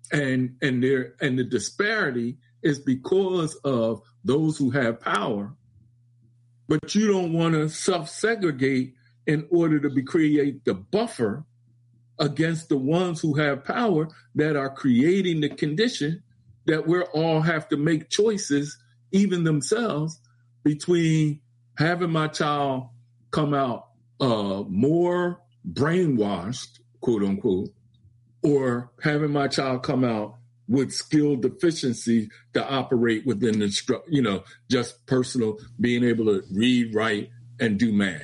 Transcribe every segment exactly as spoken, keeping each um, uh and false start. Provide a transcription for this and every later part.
and and there and the disparity is because of those who have power, but you don't want to self-segregate in order to be create the buffer against the ones who have power that are creating the condition that we all have to make choices, even themselves, between having my child come out uh, more brainwashed, quote unquote, or having my child come out with skill deficiency to operate within the, you know, just personal, being able to read, write, and do math.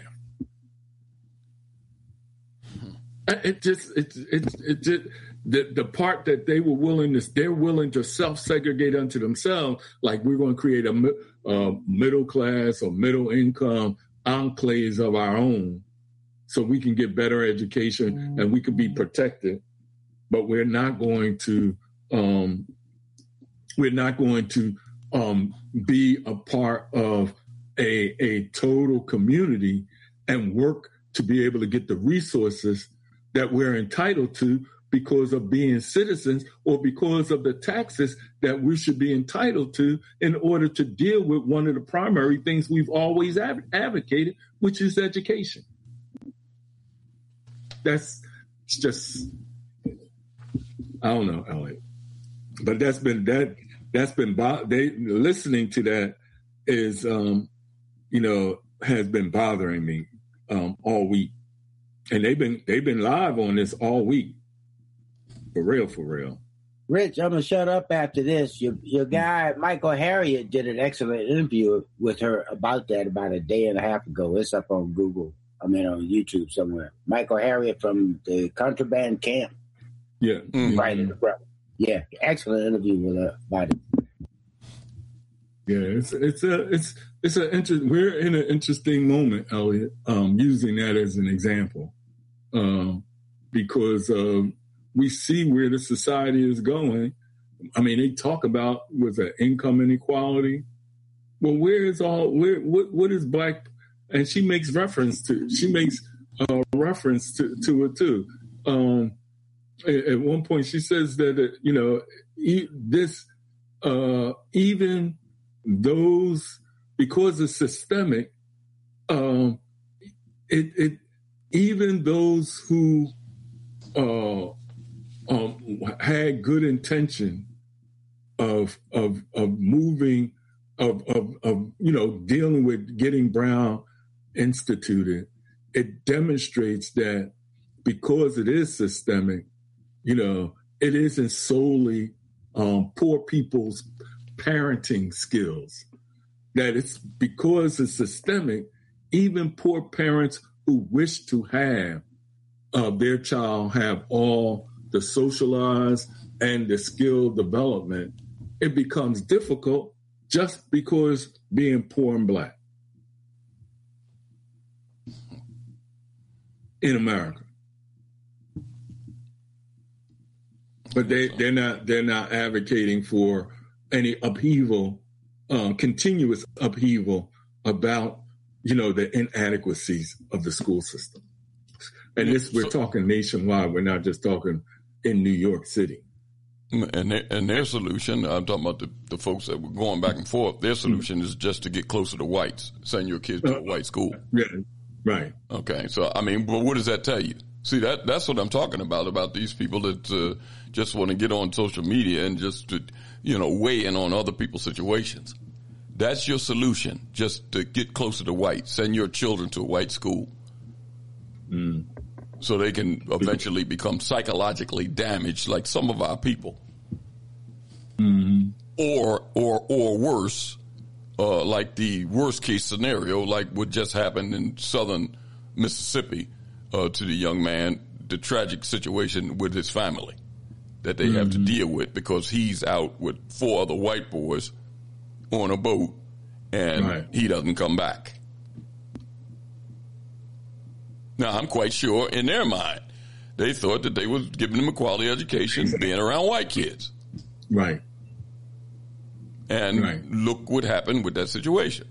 It just, it, it, it just, the, the part that they were willing to, they're willing to self-segregate unto themselves, like we're going to create a, a middle class or middle income enclaves of our own so we can get better education and we can be protected. But we're not going to, um, we're not going to um, be a part of a, a total community and work to be able to get the resources that we're entitled to because of being citizens or because of the taxes that we should be entitled to in order to deal with one of the primary things we've always av- advocated, which is education. That's just, I don't know, Elliot, but that's been that that's been they listening to that is um, you know has been bothering me um, all week. And they've been they've been live on this all week. For real, for real. Rich, I'm going to shut up after this. Your your guy, Michael Harriot, did an excellent interview with her about that about a day and a half ago. It's up on Google. I mean, on YouTube somewhere. Michael Harriot from the Contraband Camp. Yeah. Mm-hmm. Right. Yeah. Excellent interview with her about it. Yeah, it's it's a it's it's an inter- we're in an interesting moment, Elliot. Um, using that as an example, um, because um, we see where the society is going. I mean, they talk about was it income inequality. Well, where is all where what what is black? And she makes reference to she makes uh, reference to to it too. Um, at, at one point, she says that uh, you know e- this uh, even. Those, because it's systemic, um, it, it even those who uh, um, had good intention of of of moving, of, of of you know dealing with getting Brown instituted, it demonstrates that because it is systemic, you know, it isn't solely um, poor people's parenting skills, that it's because it's systemic, even poor parents who wish to have uh, their child have all the socialized and the skill development, it becomes difficult just because being poor and black in America. But they, they're not they're not advocating for any upheaval, uh, continuous upheaval about, you know, the inadequacies of the school system. And this, we're talking nationwide. We're not just talking in New York City. And their, and their solution, I'm talking about the, the folks that were going back and forth, their solution mm-hmm. is just to get closer to whites, send your kids to a white school. Yeah, right. Okay, so, I mean, but what does that tell you? See, that that's what I'm talking about, about these people that uh, just want to get on social media and just to, you know, weigh in on other people's situations. That's your solution, just to get closer to white. Send your children to a white school. Mm. So they can eventually become psychologically damaged like some of our people. Mm-hmm. Or, or, or worse, uh, like the worst case scenario, like what just happened in southern Mississippi. Uh, to the young man, the tragic situation with his family that they mm-hmm. have to deal with because he's out with four other white boys on a boat and right. he doesn't come back. Now, I'm quite sure in their mind, they thought that they was giving them a quality education being around white kids. Right. And right. look what happened with that situation.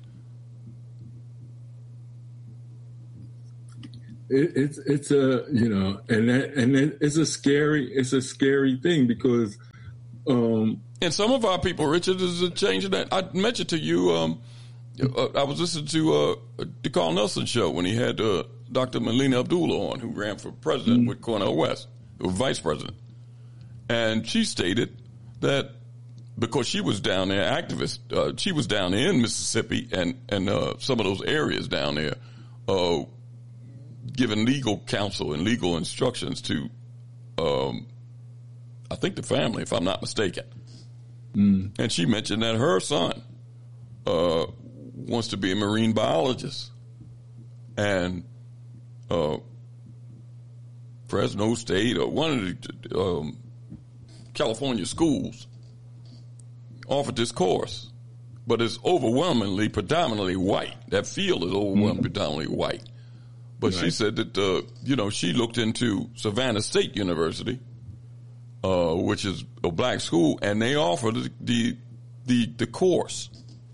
It, it's it's a you know, and that, and it, it's a scary it's a scary thing because Um, and some of our people, Richard, is changing that. I mentioned to you, um, uh, I was listening to uh, the Carl Nelson show when he had uh, Doctor Melina Abdullah on, who ran for president mm-hmm. with Cornel West, or vice president. And she stated that because she was down there, activist, uh, she was down there in Mississippi and, and uh, some of those areas down there, uh, giving legal counsel and legal instructions to, um, I think, the family, if I'm not mistaken. Mm. And she mentioned that her son uh, wants to be a marine biologist. And uh, Fresno State or one of the um, California schools offered this course, but it's overwhelmingly, predominantly white. That field is overwhelmingly, mm-hmm. predominantly white. But right. she said that, uh, you know, she looked into Savannah State University, uh, which is a black school, and they offered the the the, the course.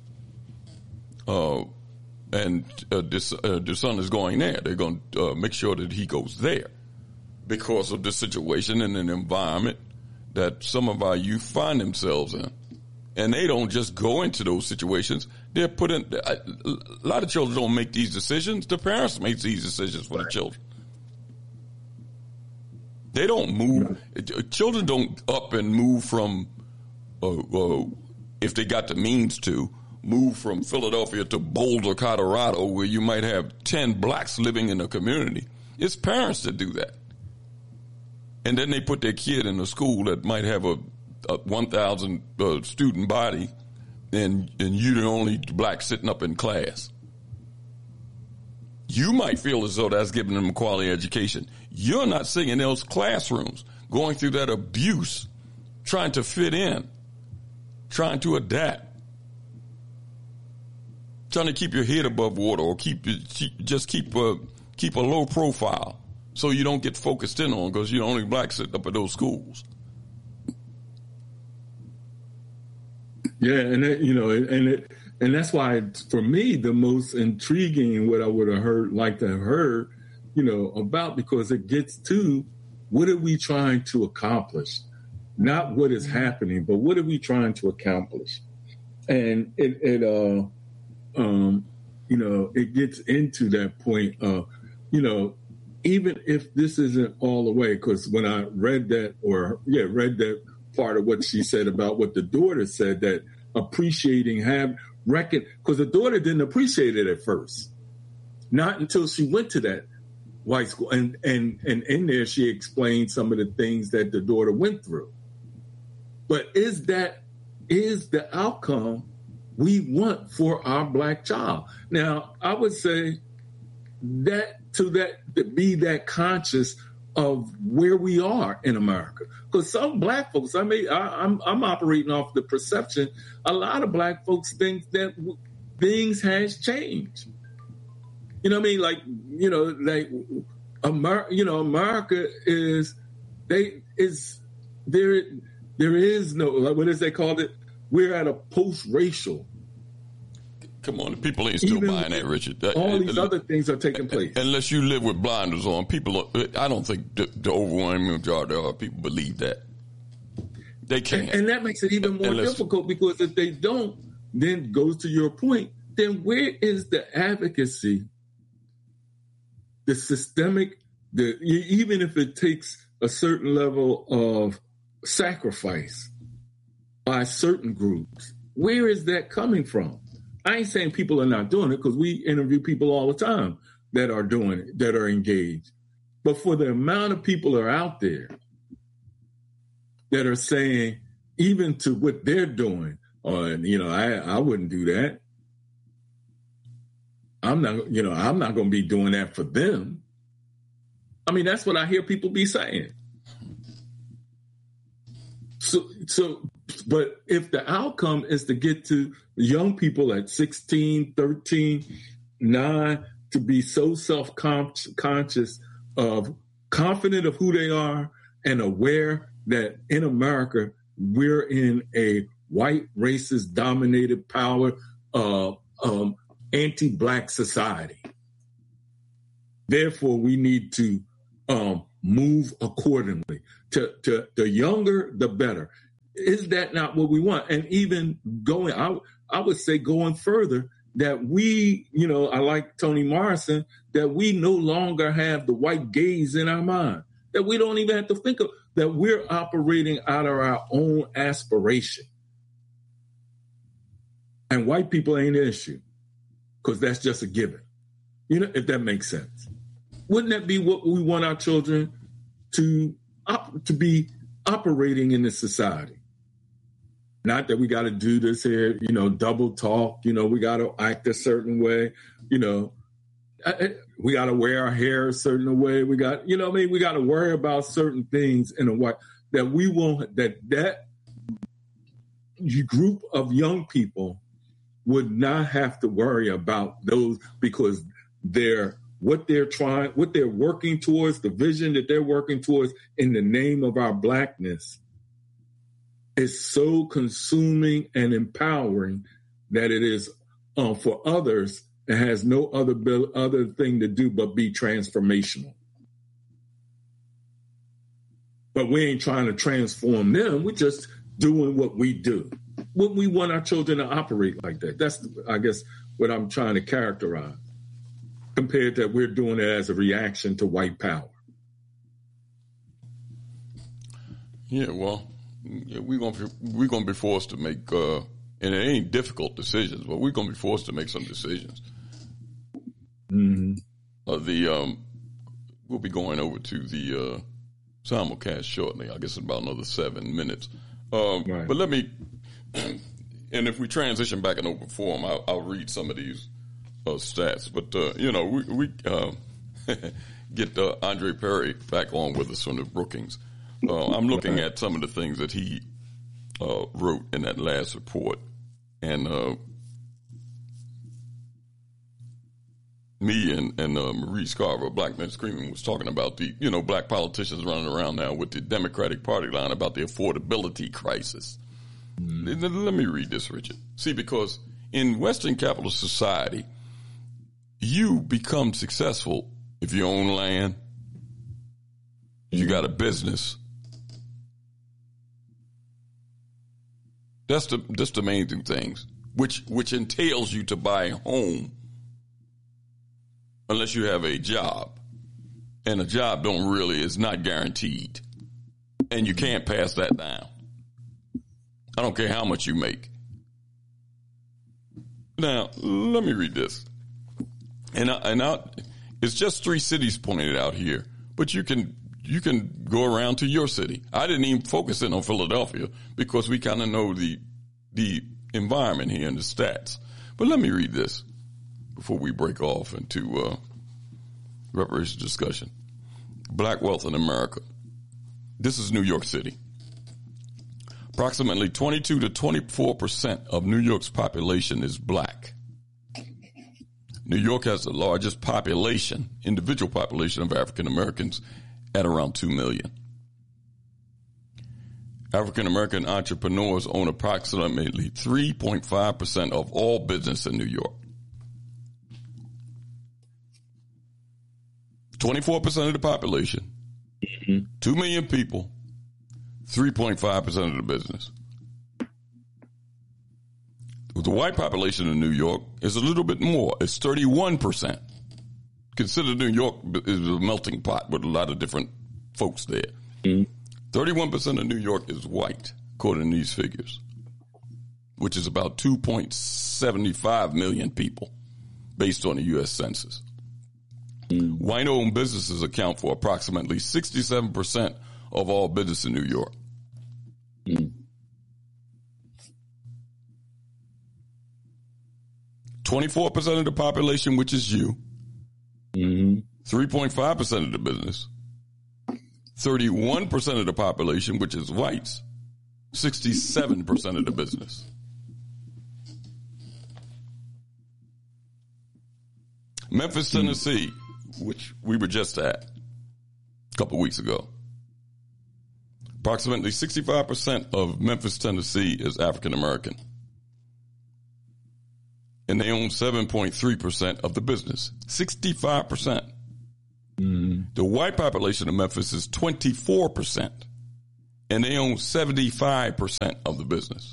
Uh, and uh, this, uh, the son is going there. They're going to uh, make sure that he goes there because of the situation and an environment that some of our youth find themselves in. And they don't just go into those situations. They're put in. A lot of children don't make these decisions. The parents make these decisions for the children. They don't move. Children don't up and move from, uh, uh, if they got the means to, move from Philadelphia to Boulder, Colorado, where you might have ten blacks living in a community. It's parents that do that. And then they put their kid in a school that might have a, a one thousand uh, student body, and, and you're the only black sitting up in class. You might feel as though that's giving them a quality education. You're not sitting in those classrooms, going through that abuse, trying to fit in, trying to adapt, trying to keep your head above water, or keep, keep just keep a, keep a low profile so you don't get focused in on because you're the only black sitting up at those schools. Yeah, and it, you know, and it, and that's why for me the most intriguing what I would have heard, like to have heard, you know, about, because it gets to what are we trying to accomplish, not what is happening, but what are we trying to accomplish, and it, it uh, um, you know, it gets into that point of, you know, even if this isn't all the way, because when I read that, or yeah, read that. part of what she said about what the daughter said, that appreciating, have reckon, because the daughter didn't appreciate it at first, not until she went to that white school, and and and in there she explained some of the things that the daughter went through. But is that is the outcome we want for our black child? Now, I would say that to that to be that conscious of where we are in America, because some black folks, I mean, I, I'm I'm operating off the perception. A lot of black folks think that w- things has changed. You know what I mean? Like, you know, like Amer- you know, America is they is there. There is no, like, what is they called it? We're at a post-racial. Come on, people ain't still Even buying that, Richard. All these uh, other things are taking place. Unless you live with blinders on, people, I don't think the, the overwhelming majority of people believe that. They can't. And, and that makes it even more Unless, difficult, because if they don't, then goes to your point, then where is the advocacy, the systemic, the even if it takes a certain level of sacrifice by certain groups, where is that coming from? I ain't saying people are not doing it, because we interview people all the time that are doing it, that are engaged. But for the amount of people that are out there that are saying, even to what they're doing, uh, you know, I, I wouldn't do that. I'm not, you know, I'm not going to be doing that for them. I mean, that's what I hear people be saying. So, so, but if the outcome is to get to young people at sixteen, thirteen, nine, to be so self-conscious of, confident of who they are, and aware that in America, we're in a white, racist, dominated power, uh, um, anti-black society. Therefore, we need to um, move accordingly. To, to the younger, the better. is that not what we want? And even going, I, I would say going further, that we, you know, I like Toni Morrison, that we no longer have the white gaze in our mind, that we don't even have to think of, that we're operating out of our own aspiration. And white people ain't an issue, because that's just a given. You know, if that makes sense. Wouldn't that be what we want our children to, op- to be operating in this society? Not that we got to do this here, you know, double talk, you know, we got to act a certain way, you know, we got to wear our hair a certain way. We got, you know what I mean? We got to worry about certain things in a way that we won't, that that group of young people would not have to worry about those, because they're, what they're trying, what they're working towards, the vision that they're working towards in the name of our Blackness, is so consuming and empowering that it is uh, for others. It has no other other thing to do but be transformational. But we ain't trying to transform them. We're just doing what we do. What we want our children to operate like that. That's, I guess, what I'm trying to characterize. Compared to we're doing it as a reaction to white power. Yeah, well. Yeah, we're gonna be, we're gonna be forced to make, uh, and it ain't difficult decisions, but we're gonna be forced to make some decisions. Mm-hmm. Uh, the um, we'll be going over to the uh, simulcast shortly. I guess in about another seven minutes. Um, right. But let me, and if we transition back in open forum, I'll, I'll read some of these uh, stats. But uh, you know, we, we uh, get uh, Andre Perry back on with us from the Brookings. Uh, I'm looking at some of the things that he uh, wrote in that last report, and uh, me and, and uh, Marie Scarver, Black Men Screaming, was talking about the, you know, black politicians running around now with the Democratic Party line about the affordability crisis. Mm. Let me read this, Richard. See, because in Western capitalist society, you become successful if you own land, if you got a business. That's the that's the main two things, which which entails you to buy a home, unless you have a job, and a job don't really is not guaranteed, and you can't pass that down. I don't care how much you make. Now let me read this, and I, and I, it's just three cities pointed out here, but you can. You can go around to your city. I didn't even focus in on Philadelphia because we kind of know the the environment here and the stats. But let me read this before we break off into uh, reparations discussion. Black wealth in America. This is New York City. Approximately twenty-two to twenty-four percent of New York's population is black. New York has the largest population, individual population of African Americans at around two million. African-American entrepreneurs own approximately three point five percent of all business in New York. twenty-four percent of the population, mm-hmm. two million people, three point five percent of the business. The white population in New York is a little bit more. It's thirty-one percent. Consider New York is a melting pot with a lot of different folks there. Mm-hmm. thirty-one percent of New York is white, according to these figures, which is about two point seven five million people based on the U S Census. Mm-hmm. White-owned businesses account for approximately sixty-seven percent of all business in New York. Mm-hmm. twenty-four percent of the population, which is you, mm-hmm. three point five percent of the business, thirty-one percent of the population, which is whites, sixty-seven percent of the business. Memphis, Tennessee, which we were just at a couple weeks ago. Approximately sixty-five percent of Memphis, Tennessee is African American. And they own seven point three percent of the business. sixty-five percent. Mm. The white population of Memphis is twenty-four percent. and they own seventy-five percent of the business.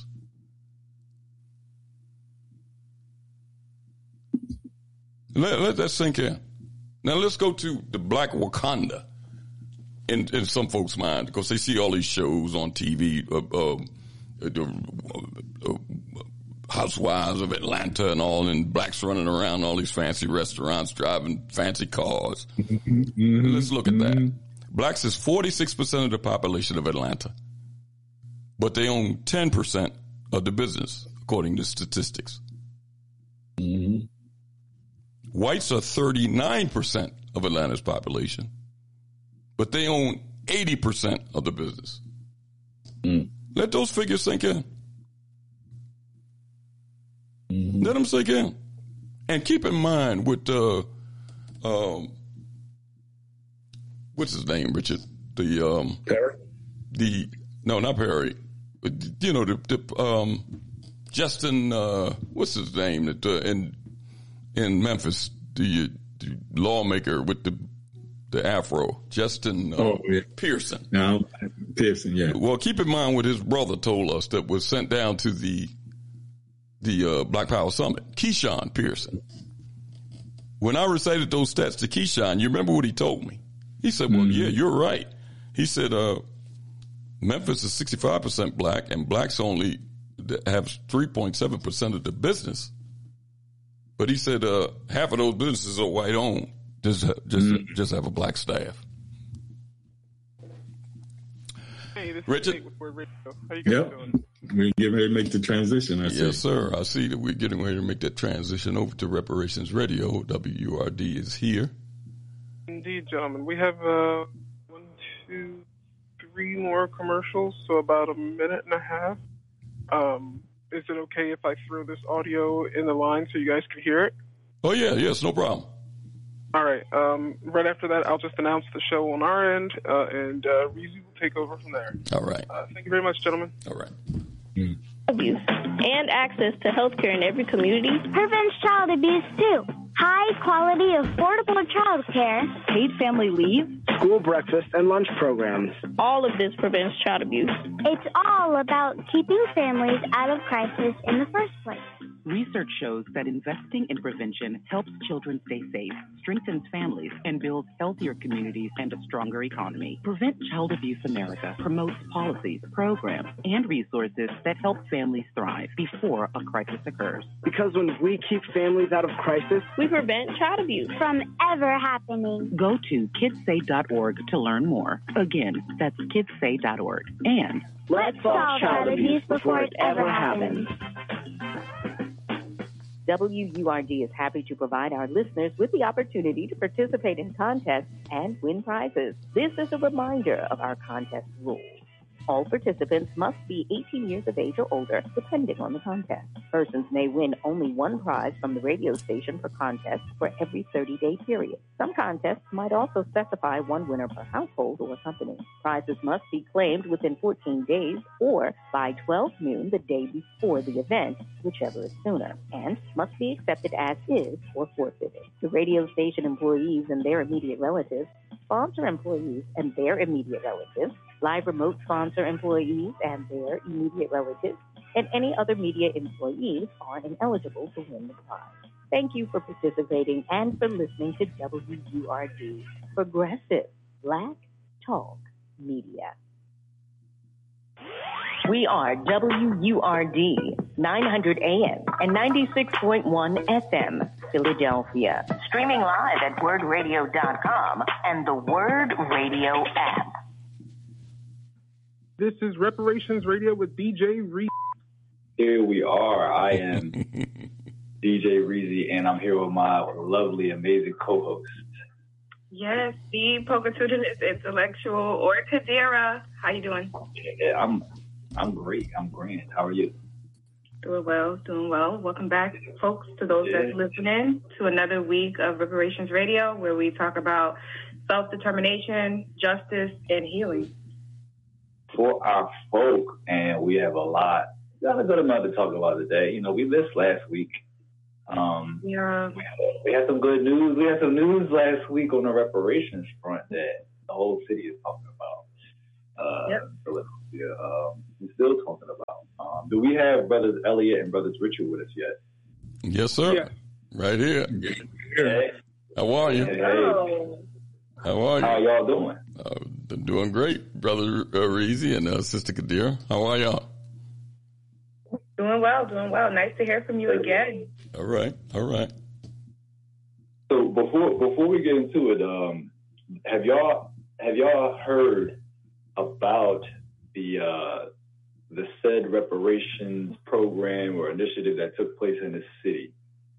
Let, let that sink in. Now let's go to the Black Wakanda in, in some folks' mind, because they see all these shows on T V, uh, uh, uh, uh, Housewives of Atlanta and all, and blacks running around all these fancy restaurants, driving fancy cars. Mm-hmm. Let's look at that. Blacks is forty-six percent of the population of Atlanta, but they own ten percent of the business, according to statistics. Mm-hmm. Whites are thirty-nine percent of Atlanta's population, but they own eighty percent of the business. Mm. Let those figures sink in. Mm-hmm. Let them sink in. And keep in mind with, uh, um, what's his name, Richard? The, um, Perry? The, no, not Perry. You know, the, the um, Justin, uh, what's his name? That, uh, in, in Memphis, the, the lawmaker with the, the afro, Justin uh, oh, yeah. Pearson. No, Pearson, yeah. Well, keep in mind what his brother told us that was sent down to the the uh, Black Power Summit, Keyshawn Pearson. When I recited those stats to Keyshawn, you remember what he told me? He said, well, mm-hmm. yeah, you're right. He said, uh, Memphis is sixty-five percent black, and blacks only have three point seven percent of the business. But he said, uh, half of those businesses are white owned. Just, just, mm-hmm. just have a black staff. Hey, this Richard? is Nate with Word Radio. How you guys yep. doing? We're getting ready to make the transition, I see. Yes, sir. I see that we're getting ready to make that transition over to Reparations Radio. W U R D is here. Indeed, gentlemen. We have uh, one, two, three more commercials, so about a minute and a half. Um, is it okay if I throw this audio in the line so you guys can hear it? Oh, yeah. Yes, no problem. All right. Um, right after that, I'll just announce the show on our end, uh, and uh, Reezy will take over from there. All right. Uh, thank you very much, gentlemen. All right. Mm. Abuse and access to health care in every community. Prevents child abuse, too. High quality, affordable child care. Paid family leave. School breakfast and lunch programs. All of this prevents child abuse. It's all about keeping families out of crisis in the first place. Research shows that investing in prevention helps children stay safe, strengthens families, and builds healthier communities and a stronger economy. Prevent Child Abuse America promotes policies, programs, and resources that help families thrive before a crisis occurs. Because when we keep families out of crisis, we prevent child abuse from ever happening. Go to kids say dot org to learn more. Again, that's kids say dot org. And let's solve child abuse before it ever happens. W U R D is happy to provide our listeners with the opportunity to participate in contests and win prizes. This is a reminder of our contest rules. All participants must be eighteen years of age or older, depending on the contest. Persons may win only one prize from the radio station per contest for every thirty-day period. Some contests might also specify one winner per household or company. Prizes must be claimed within fourteen days or by twelve noon the day before the event, whichever is sooner, and must be accepted as is or forfeited. The radio station employees and their immediate relatives, sponsor employees and their immediate relatives, live remote sponsor employees and their immediate relatives, and any other media employees are ineligible to win the prize. Thank you for participating and for listening to W U R D, Progressive Black Talk Media. We are W U R D, nine hundred A M and ninety-six point one F M, Philadelphia. Streaming live at word radio dot com and the Word Radio app. This is Reparations Radio with D J Reezy. Here we are. I am D J Reezy, and I'm here with my lovely, amazing co-host. Yes, the Pocahontas is intellectual, or Kadira. How you doing? Yeah, I'm, I'm great. I'm grand. How are you? Doing well, doing well. Welcome back, folks, to those yeah. that's listening to another week of Reparations Radio, where we talk about self-determination, justice, and healing. For our folk, and we have a lot, got a good amount to talk about today. You know, we missed last week. Um, yeah. We had, we had some good news. We had some news last week on the reparations front that the whole city is talking about. uh, yep. Philadelphia. Um, we're still talking about. Um, do we have brothers Elliot and brothers Richard with us yet? Yes, sir. Yeah. Right here. Hey. How are you? Hey. How are you? How y'all doing? Uh, doing great, brother uh, Reezy and uh, sister Kadir. How are y'all? Doing well, doing well. Nice to hear from you again. All right, all right. So before before we get into it, um, have y'all have y'all heard about the uh, the said reparations program or initiative that took place in the city?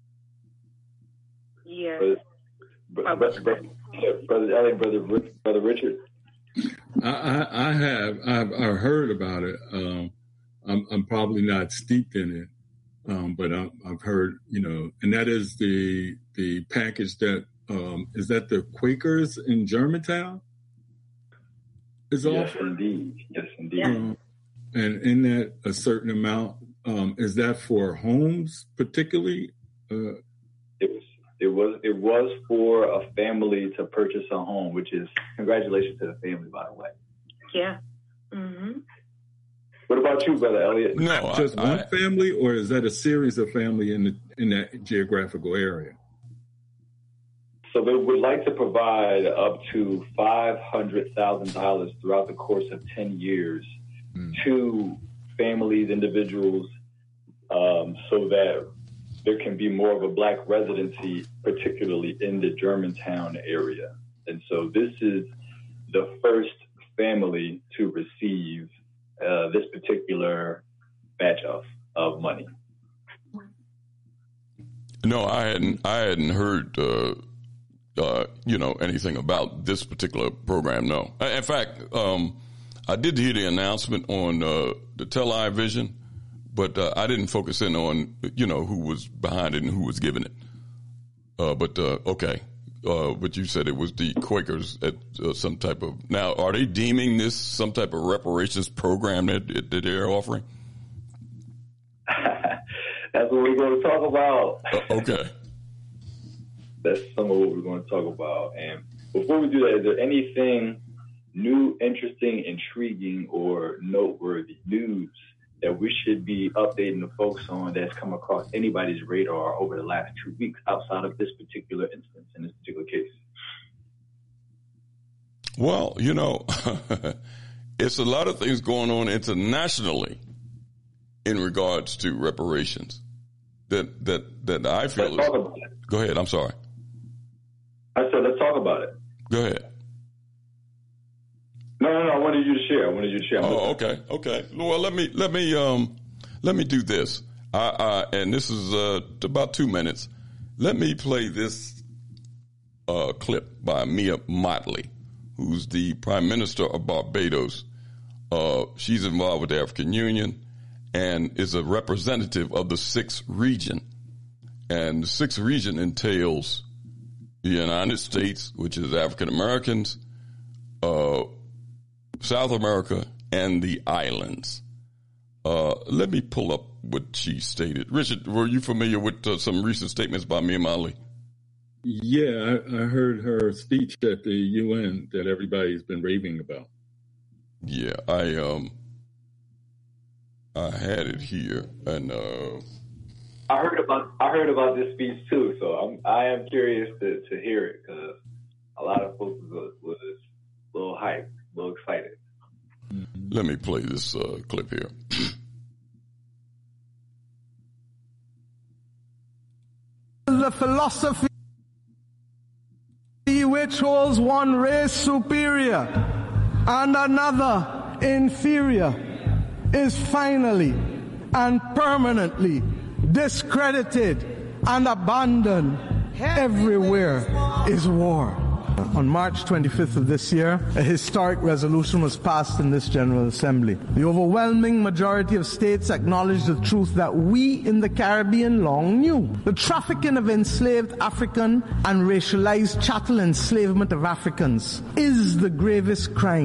Yeah. Brother, brother, brother, brother Elliot, brother brother Richard. I, I, I have I've, I've heard about it. Um, I'm, I'm probably not steeped in it, um, but I, I've heard, you know, and that is the the package that um, is that the Quakers in Germantown is yes, offered? indeed, yes, indeed. Um, and in that a certain amount, um, is that for homes particularly? Uh, it was it was it was for a family to purchase a home, which is congratulations to the family, by the way. Yeah. Mm-hmm. What about you, brother Elliot? No, just I, one I, family, or is that a series of family in the in that geographical area? So they would like to provide up to five hundred thousand dollars throughout the course of ten years mm. to families, individuals, um, so that there can be more of a black residency, particularly in the Germantown area. And so this is the first family to receive Uh, this particular batch of, of money. No, I hadn't. I hadn't heard, uh, uh, you know, anything about this particular program. No, in fact, um, I did hear the announcement on uh, the television, but uh, I didn't focus in on, you know, who was behind it and who was giving it. Uh, but uh, okay. Uh, but you said it was the Quakers at uh, some type of. Now, are they deeming this some type of reparations program that, that they're offering? That's what we're going to talk about. Uh, okay. That's some of what we're going to talk about. And before we do that, is there anything new, interesting, intriguing, or noteworthy news that we should be updating the folks on that's come across anybody's radar over the last two weeks outside of this particular instance, in this particular case? Well, you know, it's a lot of things going on internationally in regards to reparations that that, that I feel. Let's talk about it. Go ahead. I'm sorry. I said, let's talk about it. Go ahead. No, no, no. I wanted you to share. I wanted you to share. Oh, okay, okay. Well, let me let me um let me do this. I, I and this is uh, about two minutes. Let me play this uh, clip by Mia Mottley, who's the Prime Minister of Barbados. Uh, she's involved with the African Union and is a representative of the sixth region. And the sixth region entails the United States, which is African Americans, uh, South America, and the islands. Uh, let me pull up what she stated. Richard, were you familiar with uh, some recent statements by Mia Mottley? Yeah, I, I heard her speech at the U N that everybody's been raving about. Yeah, I um, I had it here, and uh, I heard about I heard about this speech too. So I'm I am curious to, to hear it because a lot of folks was, was a little hyped, a little excited. Let me play this uh, clip here. The philosophy which holds one race superior and another inferior is finally and permanently discredited and abandoned. Everywhere is war. On March twenty-fifth of this year, a historic resolution was passed in this General Assembly. The overwhelming majority of states acknowledged the truth that we in the Caribbean long knew. The trafficking of enslaved African and racialized chattel enslavement of Africans is the gravest crime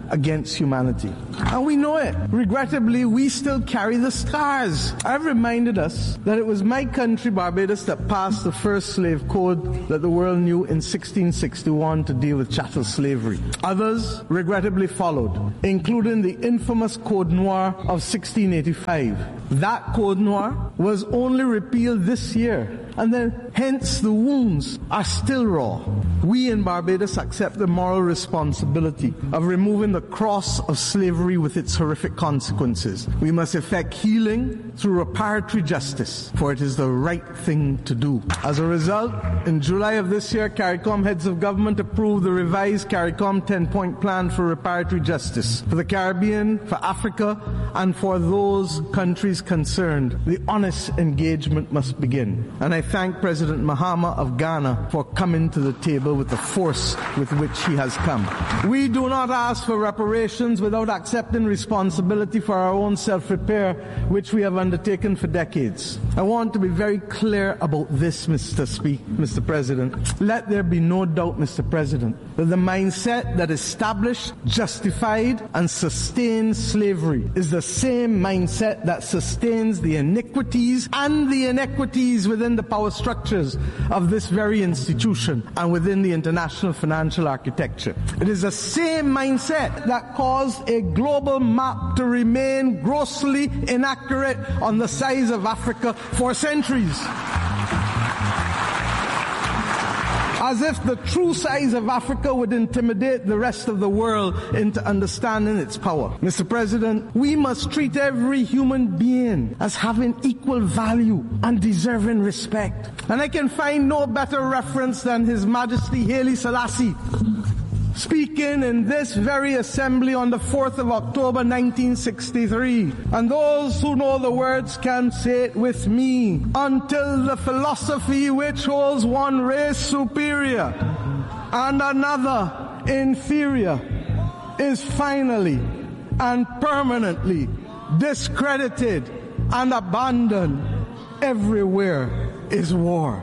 against humanity. And we know it. Regrettably, we still carry the scars. I've reminded us that it was my country, Barbados, that passed the first slave code that the world knew in sixteen sixty-one to deal with chattel slavery. Others regrettably followed, including the infamous Code Noir of sixteen eighty-five. That Code Noir was only repealed this year, and then hence the wounds are still raw. We in Barbados accept the moral responsibility of removing the cross of slavery with its horrific consequences. We must effect healing through reparatory justice, for it is the right thing to do. As a result, in July of this year, CARICOM heads of government approved the revised CARICOM ten-point plan for reparatory justice for the Caribbean, for Africa, and for those countries concerned. The honest engagement must begin. And I thank President Mahama of Ghana for coming to the table with the force with which he has come. We do not ask for reparations without accepting responsibility for our own self-repair, which we have undertaken for decades. I want to be very clear about this, Mister Speaker, Mister President. Let there be no doubt, Mister President, that the mindset that established, justified, and sustained slavery is the same mindset that sustains the iniquities and the inequities within the power structures of this very institution and within the international financial architecture. It is the same mindset that caused a global map to remain grossly inaccurate on the size of Africa for centuries. As if the true size of Africa would intimidate the rest of the world into understanding its power. Mister President, we must treat every human being as having equal value and deserving respect. And I can find no better reference than His Majesty Haile Selassie, speaking in this very assembly on the fourth of October nineteen sixty-three. And those who know the words can say it with me. Until the philosophy which holds one race superior and another inferior is finally and permanently discredited and abandoned, everywhere is war.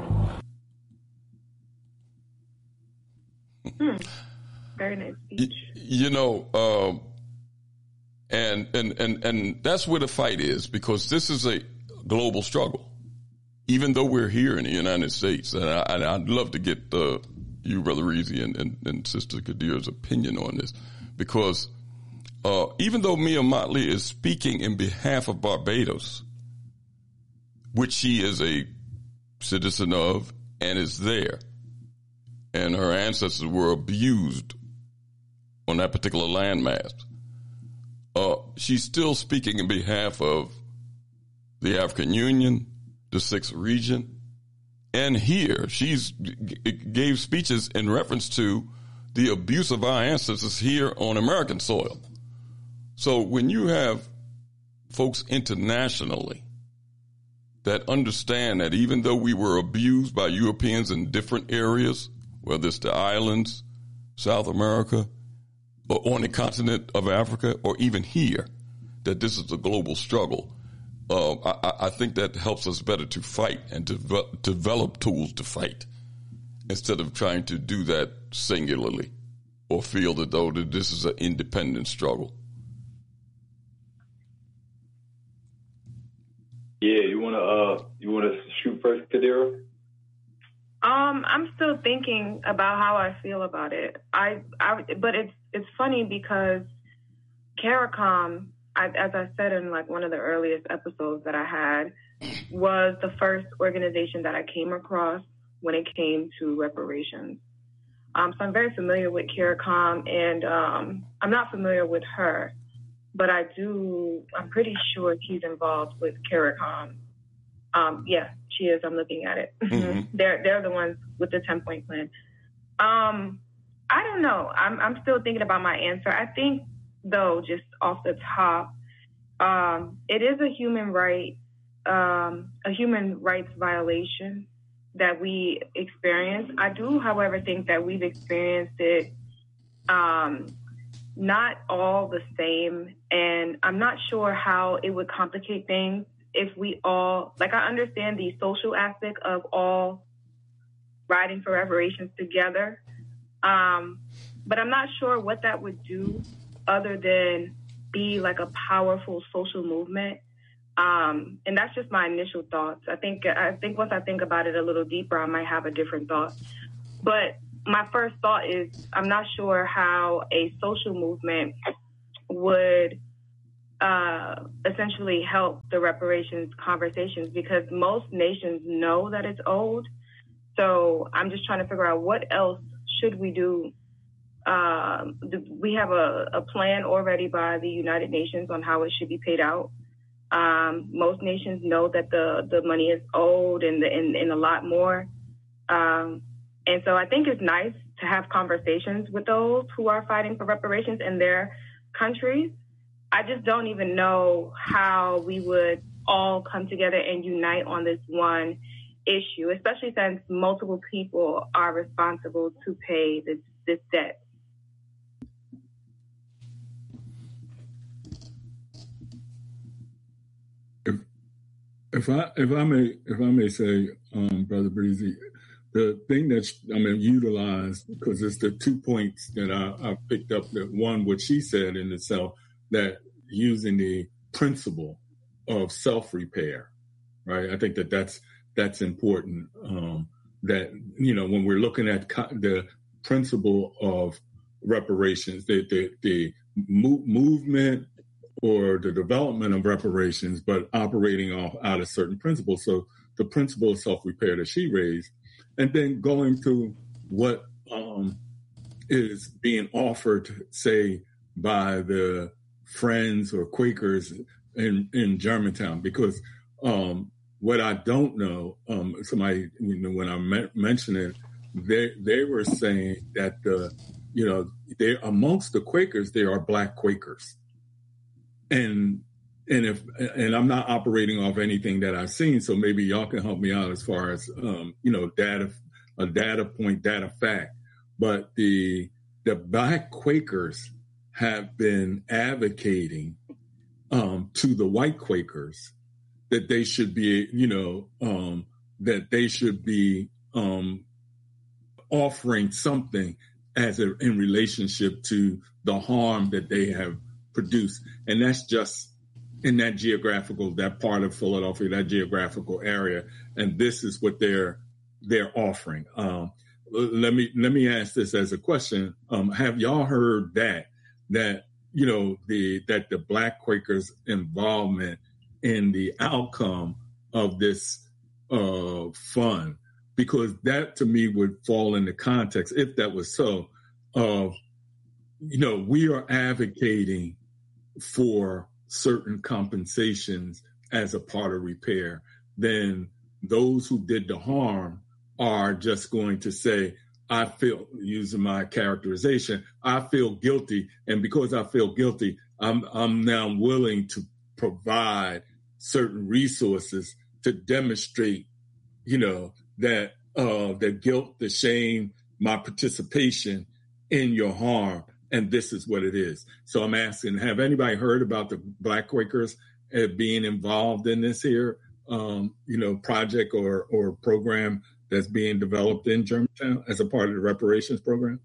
Hmm. Very nice speech. You know, uh, and, and, and, and that's where the fight is, because this is a global struggle, even though we're here in the United States. And, I, and I'd love to get uh, you, Brother Reezy, and, and, and Sister Kadir's opinion on this, because uh, even though Mia Motley is speaking in behalf of Barbados, which she is a citizen of and is there, and her ancestors were abused on that particular landmass, uh, she's still speaking in behalf of the African Union, the Sixth Region, and here she's g- gave speeches in reference to the abuse of our ancestors here on American soil. So when you have folks internationally that understand that even though we were abused by Europeans in different areas, whether it's the islands, South America, or on the continent of Africa, or even here, that this is a global struggle, uh, I, I think that helps us better to fight and to develop, develop tools to fight, instead of trying to do that singularly or feel that though that this is an independent struggle. Yeah, you wanna uh, you wanna shoot first, Kadira? Um, I'm still thinking about how I feel about it. I, I but it's it's funny because CARICOM, I, as I said in like one of the earliest episodes that I had, was the first organization that I came across when it came to reparations. Um, so I'm very familiar with CARICOM, and um, I'm not familiar with her, but I do. I'm pretty sure she's involved with CARICOM. Um, yeah, she is. I'm looking at it. Mm-hmm. they're they're the ones with the ten point plan. Um, I don't know. I'm I'm still thinking about my answer. I think though, just off the top, um, it is a human right, um, a human rights violation that we experience. I do, however, think that we've experienced it um, not all the same, and I'm not sure how it would complicate things if we all, like, I understand the social aspect of all riding for reparations together, um, but I'm not sure what that would do other than be like a powerful social movement. Um, and that's just my initial thoughts. I think I think once I think about it a little deeper, I might have a different thought. But my first thought is I'm not sure how a social movement would uh, essentially help the reparations conversations, because most nations know that it's owed. So I'm just trying to figure out what else should we do. Um, we have a, a plan already by the United Nations on how it should be paid out. Um, most nations know that the, the money is owed and, the, and, and a lot more. Um, and so I think it's nice to have conversations with those who are fighting for reparations in their countries. I just don't even know how we would all come together and unite on this one issue, especially since multiple people are responsible to pay this, this debt. If, if I if I may if I may say, um, Brother Breezy, the thing that's I mean utilized, because it's the two points that I, I picked up. That one, what she said in itself, that using the principle of self-repair, right? I think that that's that's important. Um, that you know when we're looking at co- the principle of reparations, the the, the mo- movement or the development of reparations, but operating off out of certain principles. So the principle of self-repair that she raised, and then going to what um, is being offered, say, by the Friends or Quakers in, in Germantown, because um, what I don't know, um, somebody, you know, when I me- mentioned it, they they were saying that the, you know, they amongst the Quakers there are Black Quakers. And and if and I'm not operating off anything that I've seen, so maybe y'all can help me out as far as um, you know data, a data point, data fact. But the the Black Quakers have been advocating um, to the white Quakers that they should be, you know, um, that they should be um, offering something as a, in relationship to the harm that they have produced. And that's just in that geographical, that part of Philadelphia, that geographical area. And this is what they're they're offering. Um, let me let me ask this as a question. Um, have y'all heard that that you know the that the Black Quakers' involvement in the outcome of this uh, fund? Because that to me would fall in the context, if that was so, of you know we are advocating for certain compensations as a part of repair, then those who did the harm are just going to say, I feel, using my characterization, I feel guilty. And because I feel guilty, I'm, I'm now willing to provide certain resources to demonstrate, you know, that uh, the guilt, the shame, my participation in your harm. And this is what it is. So I'm asking, have anybody heard about the Black Quakers uh, being involved in this here, um, you know, project or or program that's being developed in Germantown as a part of the reparations program?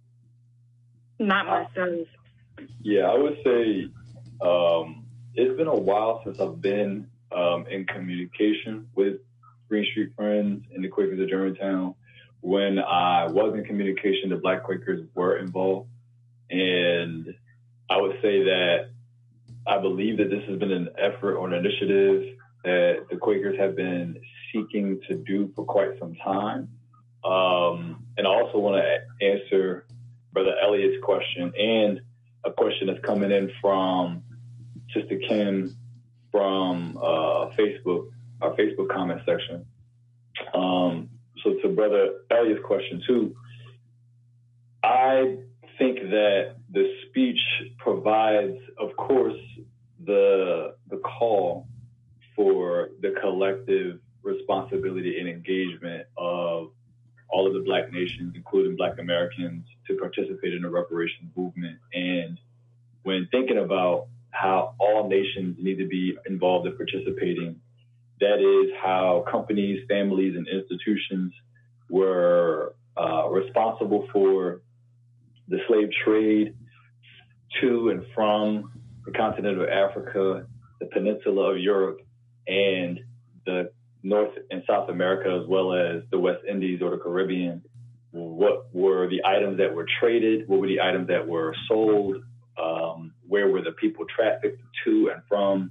Not myself. Yeah, I would say um, it's been a while since I've been um, in communication with Green Street Friends and the Quakers of Germantown. When I was in communication, the Black Quakers were involved. And I would say that I believe that this has been an effort or an initiative that the Quakers have been seeking to do for quite some time. Um, and I also want to answer Brother Elliott's question and a question that's coming in from Sister Kim from uh, Facebook, our Facebook comment section. Um, so to Brother Elliott's question too, I think that the speech provides, of course, the the call for the collective responsibility and engagement of all of the Black nations, including Black Americans, to participate in the reparations movement. And when thinking about how all nations need to be involved in participating, that is how companies, families, and institutions were uh, responsible for the slave trade to and from the continent of Africa, the peninsula of Europe, and the North and South America, as well as the West Indies or the Caribbean. What were the items that were traded? What were the items that were sold? Um, where were the people trafficked to and from?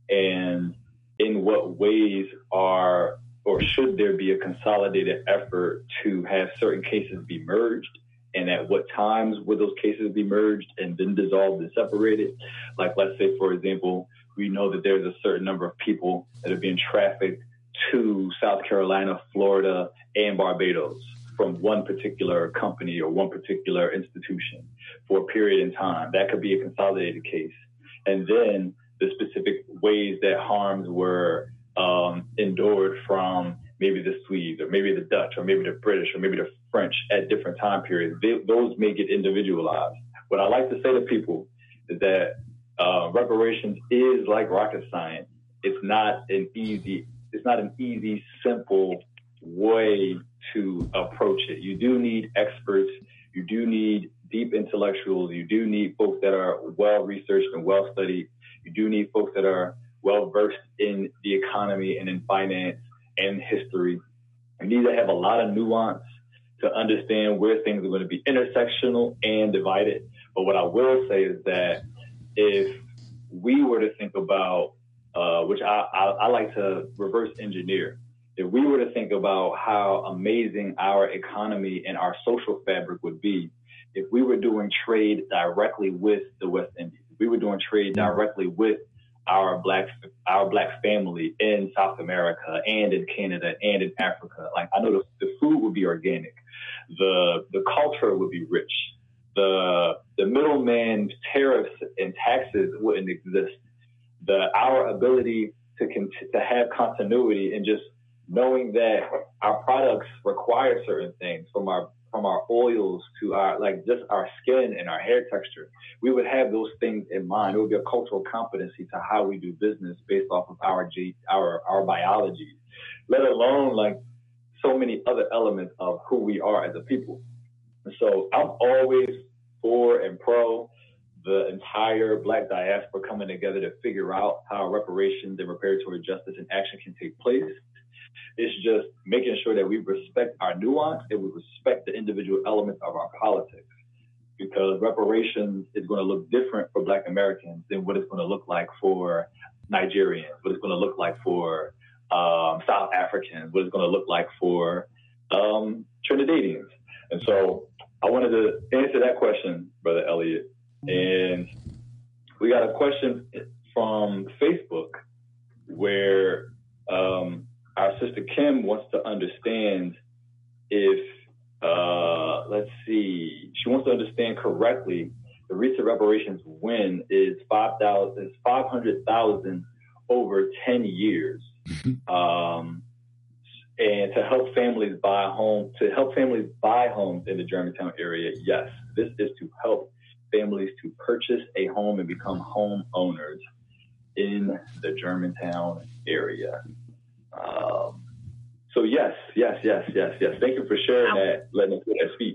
And in what ways are or should there be a consolidated effort to have certain cases be merged? And at what times would those cases be merged and then dissolved and separated? Like, let's say, for example, we know that there's a certain number of people that are being trafficked to South Carolina, Florida, and Barbados from one particular company or one particular institution for a period in time. That could be a consolidated case. And then the specific ways that harms were um, endured from maybe the Swedes or maybe the Dutch or maybe the British or maybe the French at different time periods. They, those may get individualized. What I like to say to people is that uh, reparations is like rocket science. It's not an easy, it's not an easy, simple way to approach it. You do need experts. You do need deep intellectuals. You do need folks that are well researched and well studied. You do need folks that are well versed in the economy and in finance and history. You need to have a lot of nuance to understand where things are going to be intersectional and divided. But what I will say is that if we were to think about, uh, which I, I, I like to reverse engineer, if we were to think about how amazing our economy and our social fabric would be if we were doing trade directly with the West Indies, if we were doing trade directly with our black our black family in South America and in Canada and in Africa. Like, I know the, the food would be organic, the the culture would be rich, the the middleman tariffs and taxes wouldn't exist. The our ability to con- to have continuity and just knowing that our products require certain things from our from our oils to our, like, just our skin and our hair texture. We would have those things in mind. It would be a cultural competency to how we do business based off of our G, our our biology, let alone like so many other elements of who we are as a people. And so I'm always for and pro the entire Black diaspora coming together to figure out how reparations and reparatory justice and action can take place. It's just making sure that we respect our nuance and we respect the individual elements of our politics, because reparations is going to look different for Black Americans than what it's going to look like for Nigerians, what it's going to look like for um, South Africans, what it's going to look like for um, Trinidadians. And so I wanted to answer that question, Brother Elliot. And we got a question from Facebook where um, our sister Kim wants to understand if, uh, let's see, she wants to understand correctly the recent reparations win is five thousand, five hundred thousand over ten years, um, and to help families buy homes, to help families buy homes in the Germantown area. Yes, this is to help families to purchase a home and become home owners in the Germantown area. Um, so yes, yes, yes, yes, yes. Thank you for sharing I, that, letting us do that speech.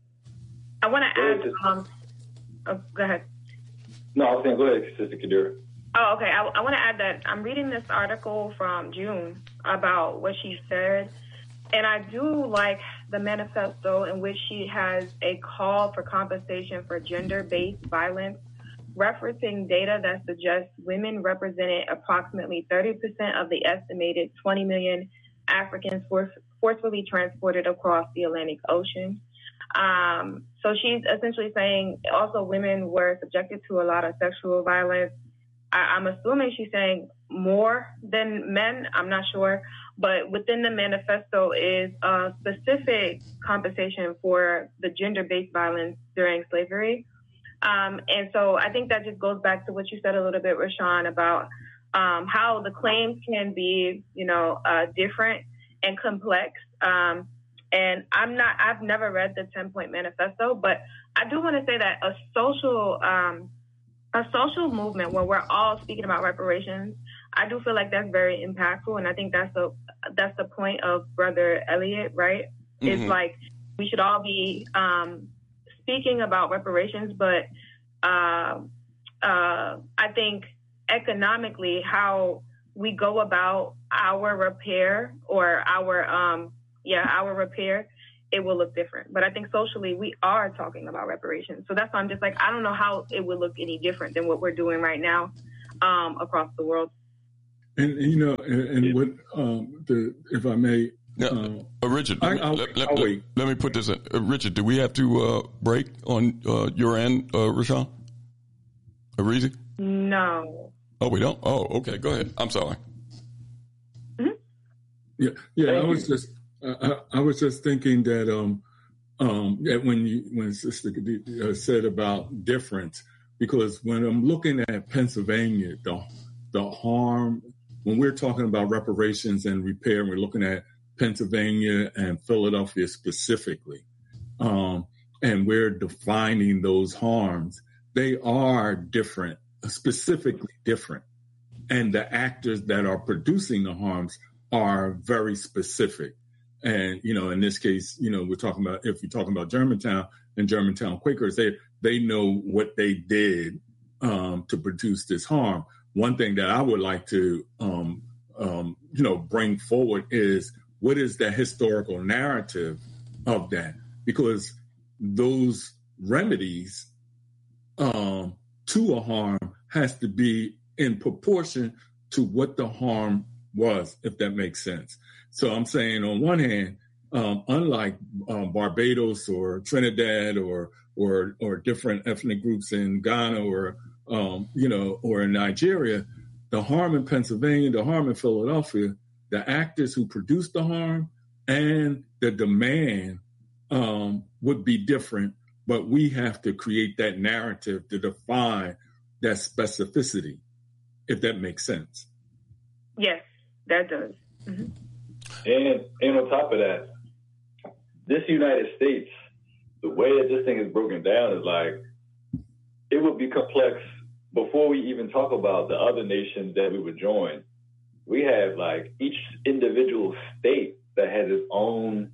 I want to add, um, oh, go ahead. No, I was saying, go ahead, Sister Kadira. Oh, okay. I, I want to add that I'm reading this article from June about what she said, and I do like the manifesto in which she has a call for compensation for gender-based violence, referencing data that suggests women represented approximately thirty percent of the estimated twenty million Africans force, forcefully transported across the Atlantic Ocean. Um, so she's essentially saying also women were subjected to a lot of sexual violence. I, I'm assuming she's saying more than men. I'm not sure. But within the manifesto is a specific compensation for the gender-based violence during slavery. Um, and so I think that just goes back to what you said a little bit, Rashawn, about um, how the claims can be, you know, uh, different and complex. Um, and I'm not, I've never read the ten-point manifesto, but I do want to say that a social, um, a social movement where we're all speaking about reparations, I do feel like that's very impactful. And I think that's the, that's the point of Brother Elliot, right? Mm-hmm. It's like we should all be um, speaking about reparations, but uh, uh, I think economically how we go about our repair or our, um, yeah, our repair, it will look different. But I think socially we are talking about reparations. So that's why I'm just like, I don't know how it would look any different than what we're doing right now um, across the world. And, you know, and, and what, um, the, if I may. Yeah, uh, uh, Richard, I, let, I'll, let, let, I'll let, wait. let me put this in. Uh, Richard, do we have to uh, break on uh, your end, uh, Rashawn? Arizi? No. Oh, we don't? Oh, okay. Go ahead. I'm sorry. Mm-hmm. Yeah, yeah. Thank I was you. just, I, I was just thinking that, um, um, that when you, when Sister uh, said about difference, because when I'm looking at Pennsylvania, the the harm when we're talking about reparations and repair, we're looking at Pennsylvania and Philadelphia specifically, um, and we're defining those harms. They are different, specifically different. And the actors that are producing the harms are very specific. And, you know, in this case, you know, we're talking about, if you're talking about Germantown and Germantown Quakers, they, they know what they did um, to produce this harm. One thing that I would like to, um, um, you know, bring forward is what is the historical narrative of that? Because those remedies um, to a harm has to be in proportion to what the harm was, if that makes sense. So I'm saying on one hand, um, unlike um, Barbados or Trinidad or or or different ethnic groups in Ghana or um, you know or in Nigeria, the harm in Pennsylvania, the harm in Philadelphia, the actors who produced the harm and the demand um, would be different. But we have to create that narrative to define that specificity, if that makes sense. Yes, that does. Mm-hmm. And and on top of that, this United States, the way that this thing is broken down is like, it would be complex before we even talk about the other nations that we would join. We have like each individual state that has its own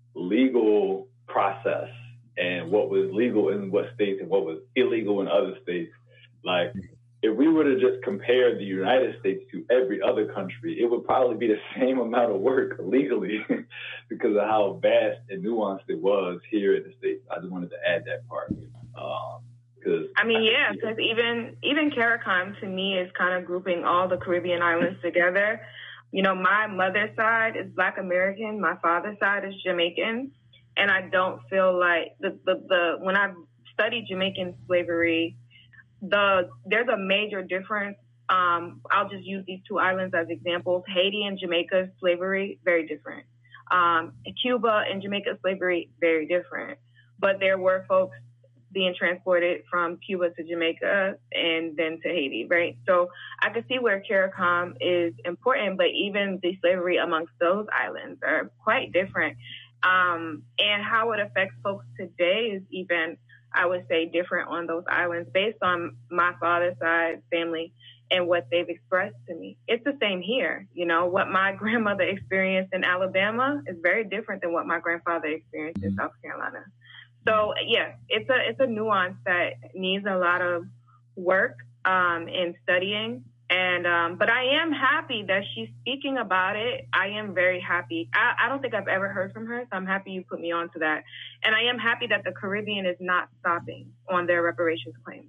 legal process and what was legal in what states and what was illegal in other states. Like, if we were to just compare the United States to every other country, it would probably be the same amount of work legally because of how vast and nuanced it was here in the States. I just wanted to add that part. Um, cause I mean, I yeah, because even, even CARICOM to me is kind of grouping all the Caribbean islands together. You know, my mother's side is Black American. My father's side is Jamaican. And I don't feel like the, the, the when I studied Jamaican slavery, the there's a major difference. Um, I'll just use these two islands as examples. Haiti and Jamaica's slavery, very different. Um, Cuba and Jamaica's slavery, very different. But there were folks being transported from Cuba to Jamaica and then to Haiti, right? So I could see where CARICOM is important, but even the slavery amongst those islands are quite different. Um, and how it affects folks today is even, I would say, different on those islands based on my father's side family and what they've expressed to me. It's the same here. You know, what my grandmother experienced in Alabama is very different than what my grandfather experienced in South Carolina. So, yeah, it's a it's a nuance that needs a lot of work um, in studying. And um, but I am happy that she's speaking about it. I am very happy. I, I don't think I've ever heard from her, so I'm happy you put me on to that. And I am happy that the Caribbean is not stopping on their reparations claims.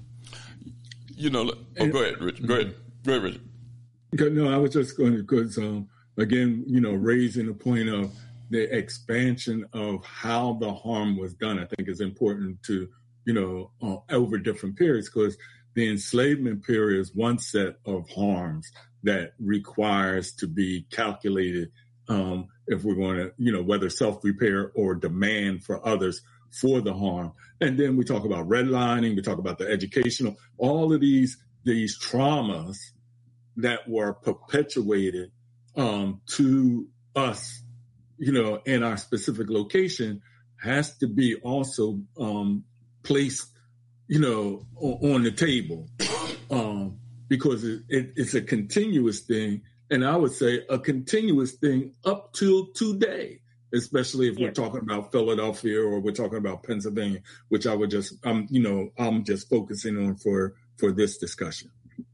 You know, oh, go ahead, Richard. Go ahead. Go ahead, Richard. No, I was just going to, because, um, again, you know, raising the point of the expansion of how the harm was done, I think is important to, you know, uh, over different periods, because the enslavement period is one set of harms that requires to be calculated um, if we're going to, you know, whether self-repair or demand for others for the harm. And then we talk about redlining, we talk about the educational, all of these these traumas that were perpetuated um, to us, you know, in our specific location has to be also um, placed, you know, on the table, um, because it, it, it's a continuous thing. And I would say a continuous thing up till today. especially if Yeah. we're talking about Philadelphia or we're talking about Pennsylvania, which I would just, um, you know, I'm just focusing on for, for this discussion.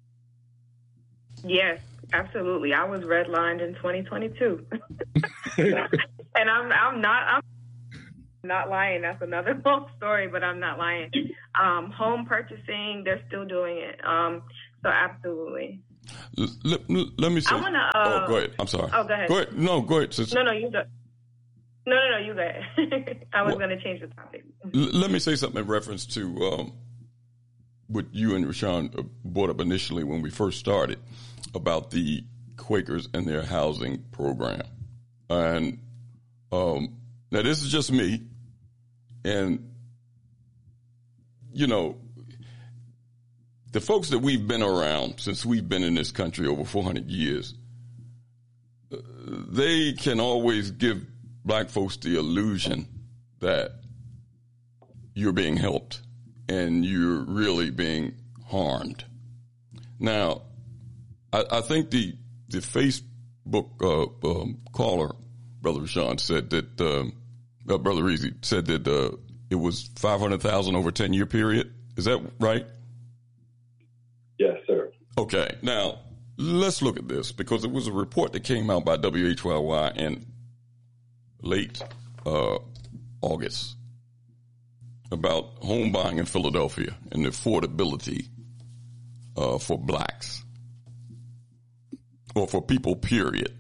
Yes, absolutely. I was redlined in twenty twenty-two. And I'm I'm not I'm not lying. That's another long story, but I'm not lying. Um, home purchasing, they're still doing it. Um, so absolutely. Let, let me say. I wanna, uh, oh, go ahead. I'm sorry. Oh, go ahead. Go ahead. No, go ahead. Sister. No, no, you go. No, no, no, you go ahead. I was Well, going to change the topic. L- let me say something in reference to um, what you and Rashawn brought up initially when we first started about the Quakers and their housing program. And um, now this is just me. And, you know, the folks that we've been around since we've been in this country over four hundred years, uh, they can always give black folks the illusion that you're being helped and you're really being harmed. Now, I, I think the the Facebook uh, um, caller, Brother Rashawn, said that, um, uh, Brother Easy said that uh, it was five hundred thousand over a ten-year period. Is that right? Yes, sir. Okay. Now, let's look at this because it was a report that came out by W H Y Y in late uh, August about home buying in Philadelphia and the affordability uh, for blacks or for people, period.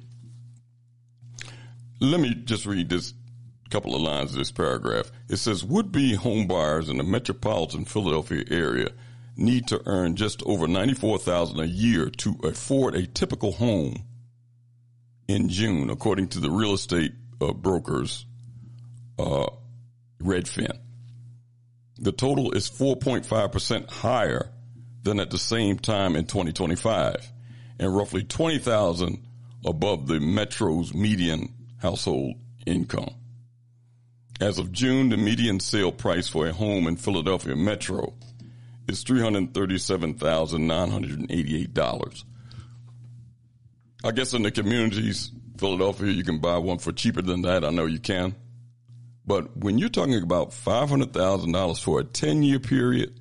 Let me just read this couple of lines of this paragraph. It says, would-be home buyers in the metropolitan Philadelphia area need to earn just over ninety-four thousand dollars a year to afford a typical home in June, according to the real estate uh, brokers uh, Redfin. The total is four point five percent higher than at the same time in twenty twenty-five and roughly twenty thousand dollars above the metro's median household income. As of June, the median sale price for a home in Philadelphia Metro is three hundred thirty-seven thousand nine hundred eighty-eight dollars. I guess in the communities, Philadelphia, you can buy one for cheaper than that. I know you can. But when you're talking about five hundred thousand dollars for a ten-year period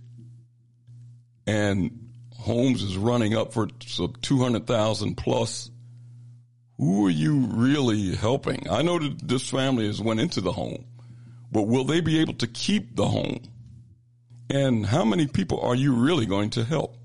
and homes is running up for two hundred thousand dollars plus, who are you really helping? I know that this family has went into the home, but will they be able to keep the home? And how many people are you really going to help?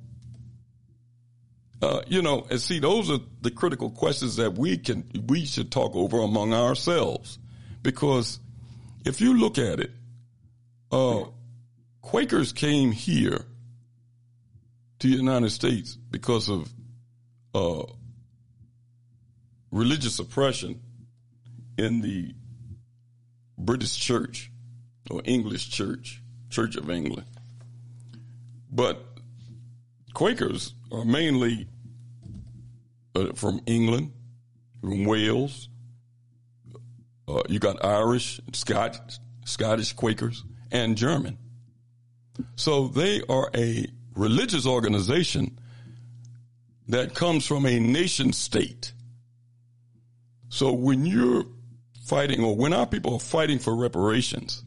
Uh, you know, and see, those are the critical questions that we can, we should talk over among ourselves. Because if you look at it, uh, Quakers came here to the United States because of uh, religious oppression in the British Church or English Church, Church of England. But Quakers are mainly uh, from England, from Wales. Uh, you got Irish, Scotch, Scottish Quakers, and German. So they are a religious organization that comes from a nation state. So when you're fighting, or when our people are fighting for reparations,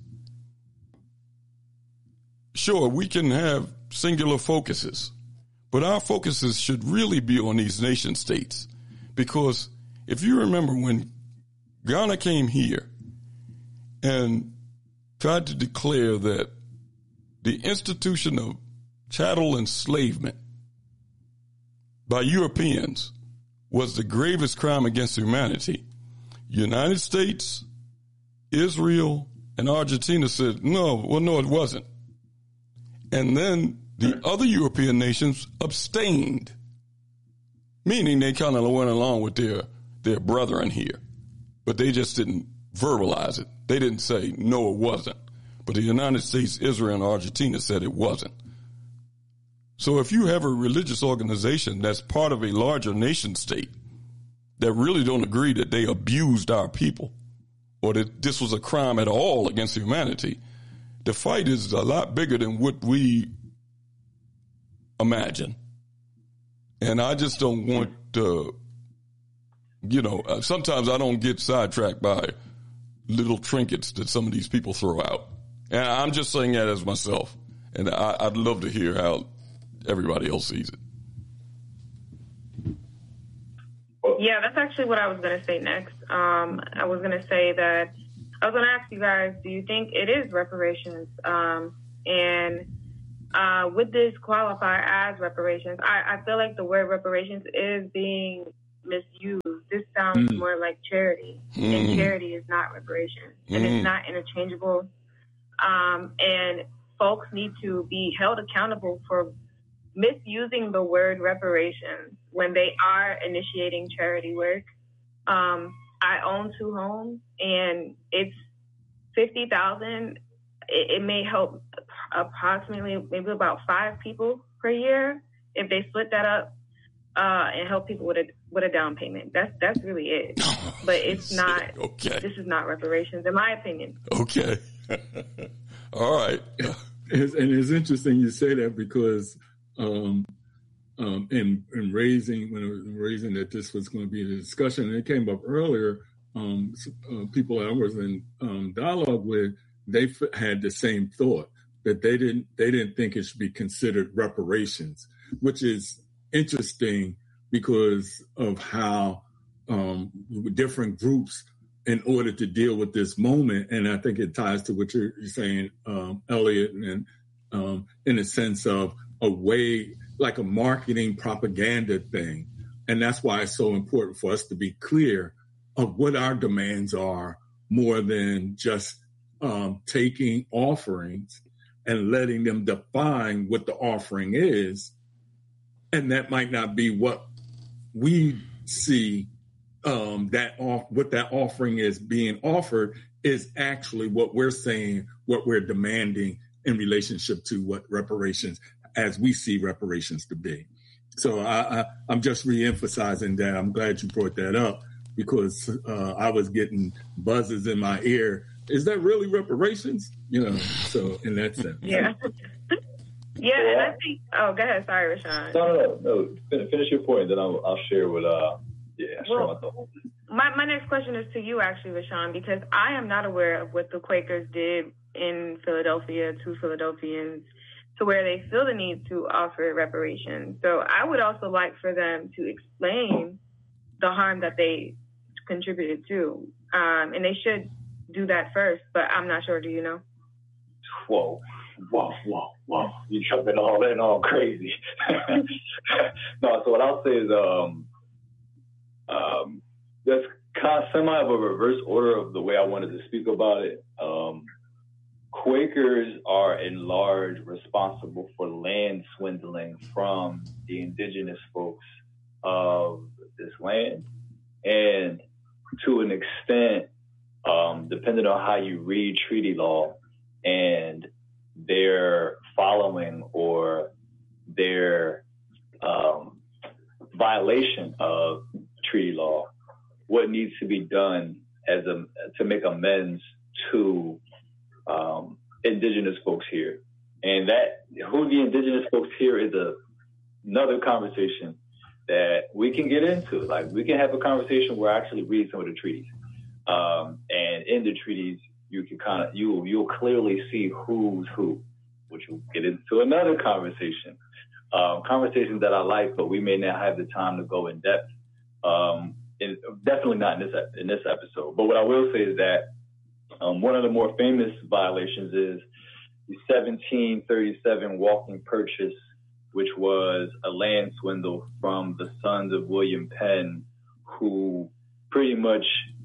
sure, we can have singular focuses, but our focuses should really be on these nation states. Because if you remember when Ghana came here and tried to declare that the institution of chattel enslavement by Europeans was the gravest crime against humanity, United States, Israel, and Argentina said, no, well, no, it wasn't. And then the other European nations abstained, meaning they kind of went along with their, their brethren here, but they just didn't verbalize it. They didn't say, no, it wasn't. But the United States, Israel, and Argentina said it wasn't. So if you have a religious organization that's part of a larger nation state that really don't agree that they abused our people or that this was a crime at all against humanity, the fight is a lot bigger than what we imagine. And I just don't want to, you know, sometimes I don't get sidetracked by little trinkets that some of these people throw out. And I'm just saying that as myself. And I, I'd love to hear how everybody else sees it. Yeah, that's actually what I was going to say next. Um, I was going to say that I was going to ask you guys, do you think it is reparations? Um, and uh, would this qualify as reparations? I, I feel like the word reparations is being misused. This sounds mm. more like charity, mm. and charity is not reparations, mm. and it's not interchangeable. Um, and folks need to be held accountable for misusing the word reparations when they are initiating charity work. Um, I own two homes, and it's fifty thousand. It, it may help approximately maybe about five people per year if they split that up uh, and help people with a with a down payment. That's that's really it. But it's not. Okay. This is not reparations, in my opinion. Okay. All right. It's, and it's interesting you say that because um, um, in, in raising, when I was raising that this was going to be a discussion, and it came up earlier, um, uh, people I was in um, dialogue with, they f- had the same thought, that they didn't they didn't think it should be considered reparations, which is interesting because of how um, different groups, in order to deal with this moment, and I think it ties to what you're, you're saying, um, Elliot, and um, in a sense of a way, like a marketing propaganda thing. And that's why it's so important for us to be clear of what our demands are, more than just um, taking offerings and letting them define what the offering is. And that might not be what we see um, that off, what that offering is being offered is actually what we're saying, what we're demanding in relationship to what reparations, as we see reparations to be. So I, I, I'm just reemphasizing that. I'm glad you brought that up because uh, I was getting buzzes in my ear. Is that really reparations? You know, so in that sense. Yeah. Yeah, and I think, oh, go ahead. Sorry, Rashawn. No, no, no. no. Finish your point, then I'll, I'll share with, uh, yeah, share my thoughts. My, my next question is to you, actually, Rashawn, because I am not aware of what the Quakers did in Philadelphia to Philadelphians to where they feel the need to offer reparations. So I would also like for them to explain the harm that they contributed to. Um, and they should do that first, but I'm not sure. Do you know? Whoa. Whoa, whoa, whoa. You jumping all in all crazy. No, so what I'll say is um, um, that's kind of semi of a reverse order of the way I wanted to speak about it. Um, Quakers are in large responsible for land swindling from the indigenous folks of this land. And to an extent, um, depending on how you read treaty law and their following or their um, violation of treaty law, what needs to be done as a to make amends to um, indigenous folks here, and that who the indigenous folks here is a, another conversation that we can get into. Like we can have a conversation where I actually read some of the treaties, um, and in the treaties. You can kind of, you, you'll clearly see who's who, which will get into another conversation. Um, conversations that I like, but we may not have the time to go in depth. Um, in, definitely not in this in this episode. But what I will say is that um, one of the more famous violations is the seventeen thirty-seven walking purchase, which was a land swindle from the sons of William Penn, who pretty much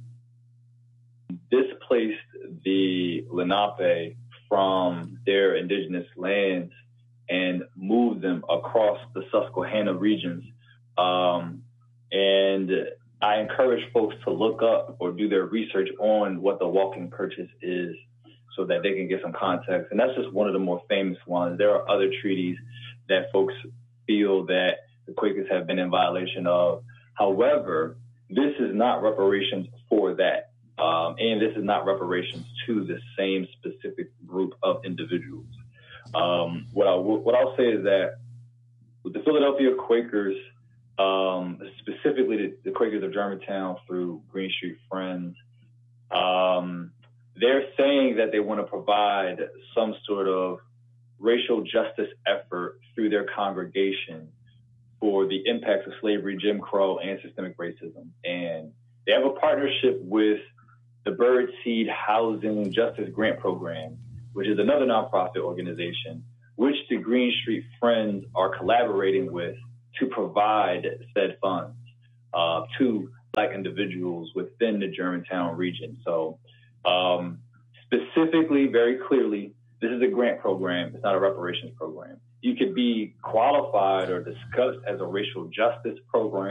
displaced the Lenape from their indigenous lands and moved them across the Susquehanna regions. Um, and I encourage folks to look up or do their research on what the walking purchase is so that they can get some context. And that's just one of the more famous ones. There are other treaties that folks feel that the Quakers have been in violation of. However, this is not reparations for that. Um, and this is not reparations to the same specific group of individuals. Um, what I w- what I'll say is that with the Philadelphia Quakers, um, specifically the, the Quakers of Germantown through Green Street Friends, um, they're saying that they want to provide some sort of racial justice effort through their congregation for the impacts of slavery, Jim Crow, and systemic racism. And they have a partnership with the Birdseed Housing Justice Grant Program, which is another nonprofit organization, which the Green Street Friends are collaborating with to provide said funds uh, to Black individuals within the Germantown region. So um, specifically, very clearly, this is a grant program. It's not a reparations program. You could be qualified or discussed as a racial justice program.